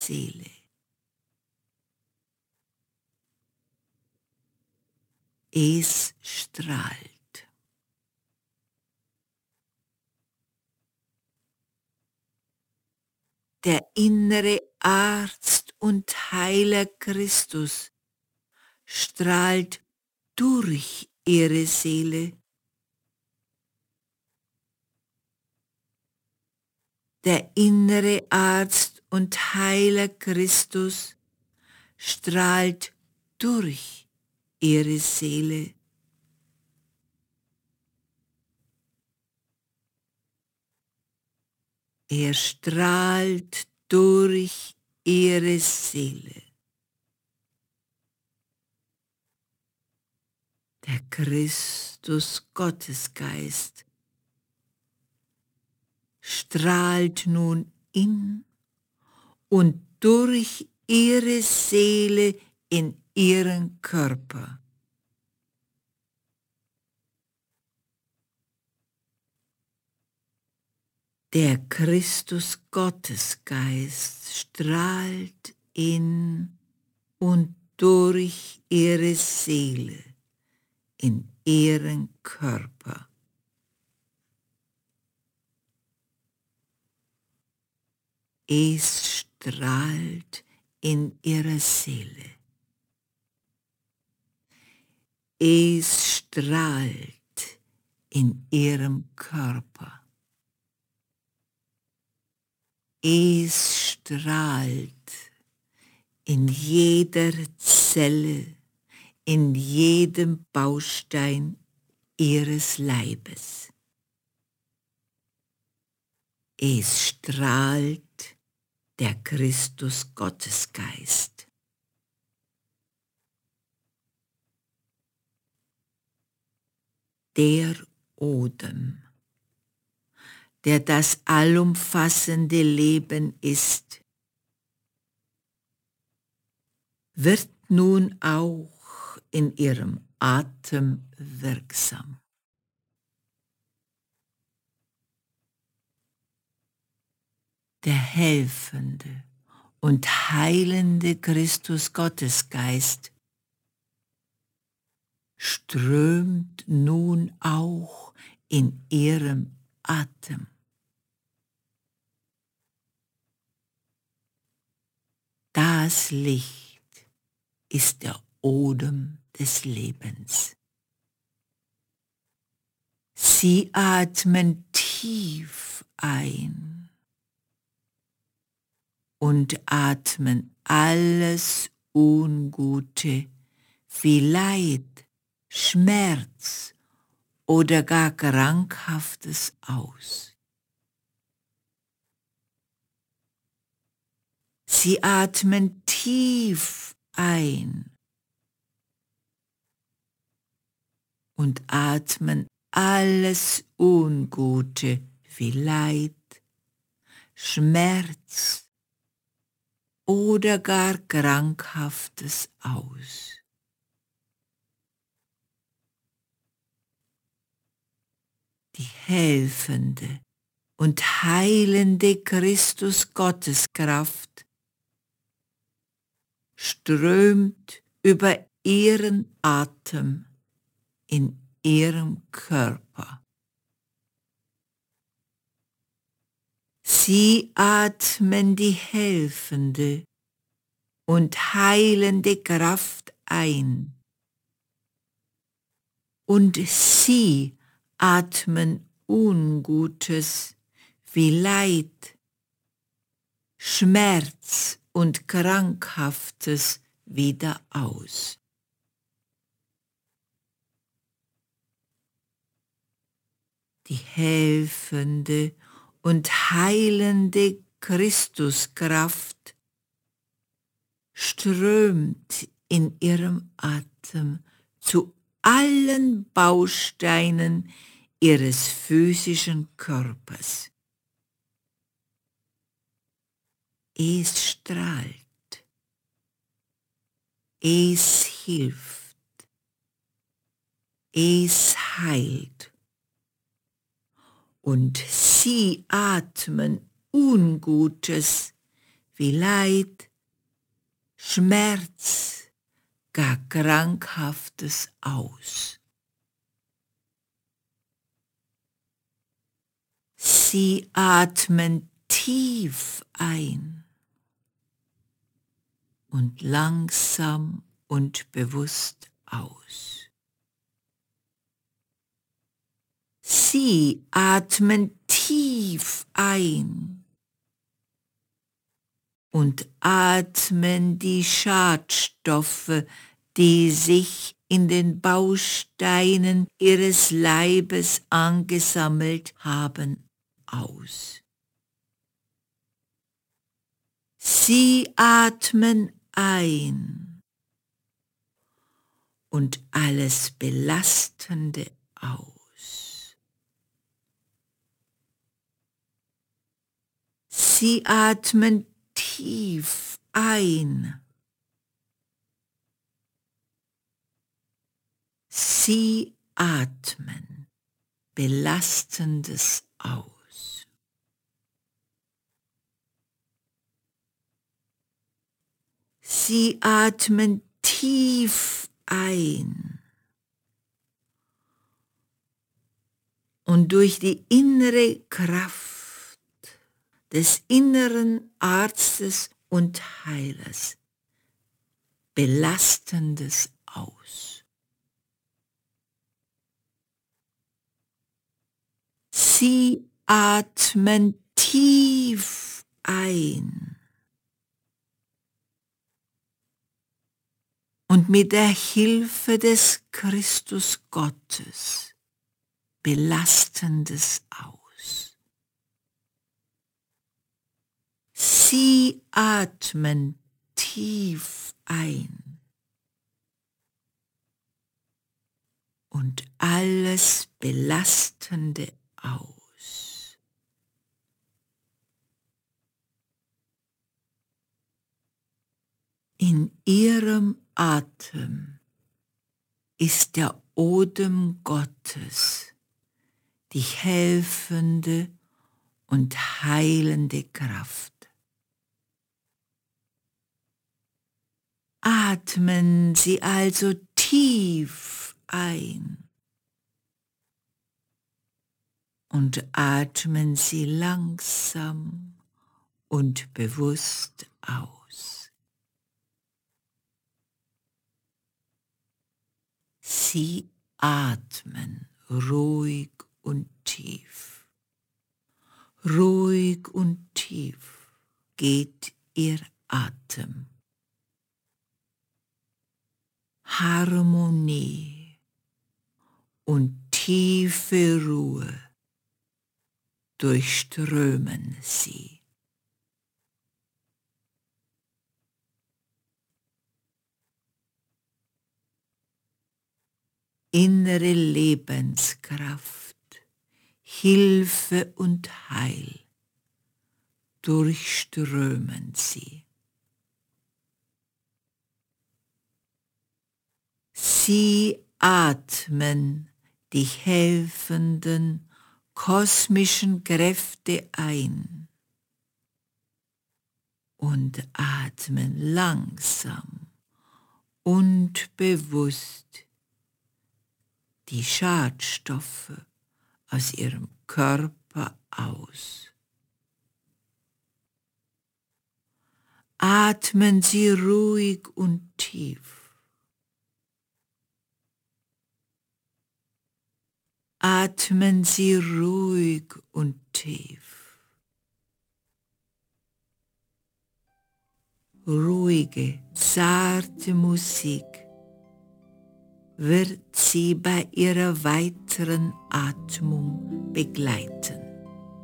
Seele. Es strahlt. Der innere Arzt und Heiler Christus strahlt durch ihre Seele. Der innere Arzt und Heiler Christus strahlt durch ihre Seele. Er strahlt durch ihre Seele. Der Christus Gottesgeist strahlt nun in und durch ihre Seele in ihren Körper. Der Christus Gottesgeist strahlt in und durch ihre Seele in ihren Körper. Es strahlt in ihrer Seele. Es strahlt in ihrem Körper. Es strahlt in jeder Zelle, in jedem Baustein ihres Leibes. Es strahlt der Christus Gottesgeist. Der Odem, der das allumfassende Leben ist, wird nun auch in ihrem Atem wirksam. Der helfende und heilende Christus Gottesgeist strömt nun auch in ihrem Atem. Das Licht ist der Odem des Lebens. Sie atmen tief ein und atmen alles Ungute wie Leid, Schmerz oder gar Krankhaftes aus. Sie atmen tief ein und atmen alles Ungute wie Leid, Schmerz oder gar Krankhaftes aus. Die helfende und heilende Christus Gotteskraft strömt über ihren Atem in ihrem Körper. Sie atmen die helfende und heilende Kraft ein und sie atmen Ungutes wie Leid, Schmerz und Krankhaftes wieder aus. Die helfende und heilende Christuskraft strömt in ihrem Atem zu allen Bausteinen ihres physischen Körpers. Es strahlt, es hilft, es heilt und sie atmen Ungutes wie Leid, Schmerz, gar Krankhaftes aus. Sie atmen tief ein und langsam und bewusst aus. Sie atmen tief ein und atmen die Schadstoffe, die sich in den Bausteinen ihres Leibes angesammelt haben, aus. Sie atmen ein und alles Belastende aus. Sie atmen tief ein. Sie atmen Belastendes aus. Sie atmen tief ein und durch die innere Kraft des inneren Arztes und Heilers Belastendes aus. Sie atmen tief ein und mit der Hilfe des Christus Gottes Belastendes aus. Sie atmen tief ein und alles Belastende aus. In ihrem Atem ist der Odem Gottes, die helfende und heilende Kraft. Atmen Sie also tief ein und atmen Sie langsam und bewusst aus. Sie atmen ruhig und tief. Ruhig und tief geht Ihr Atem. Harmonie und tiefe Ruhe durchströmen Sie. Innere Lebenskraft, Hilfe und Heil durchströmen Sie. Sie atmen die helfenden kosmischen Kräfte ein und atmen langsam und bewusst die Schadstoffe aus Ihrem Körper aus. Atmen Sie ruhig und tief. Atmen Sie ruhig und tief. Ruhige, zarte Musik wird Sie bei Ihrer weiteren Atmung begleiten.